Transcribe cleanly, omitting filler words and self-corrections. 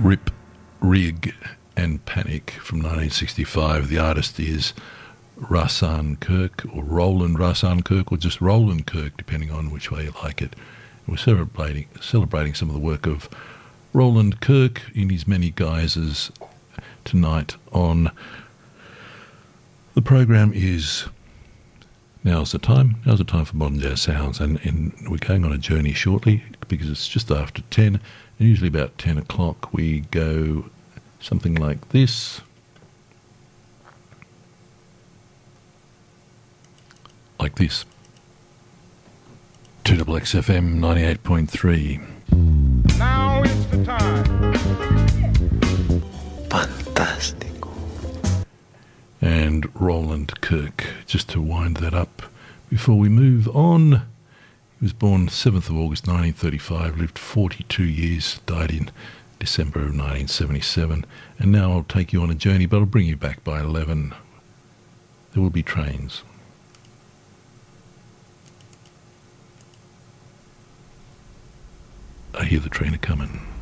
Rip, Rig and Panic from 1965. The artist is Rasan Kirk, or Roland Rasan Kirk, or just Roland Kirk, depending on which way you like it. We're celebrating some of the work of Roland Kirk in his many guises tonight on the program is Now's the Time for Modern Jazz Sounds, and we're going on a journey shortly because it's just after 10, and usually about 10 o'clock we go something like this. Like this. 2XXFM 98.3. Now is the time. Fantastico. And Roland Kirk, just to wind that up before we move on. He was born 7th of August 1935, lived 42 years, died in December of 1977. And now I'll take you on a journey, but I'll bring you back by 11. There will be trains. I hear the train a-coming.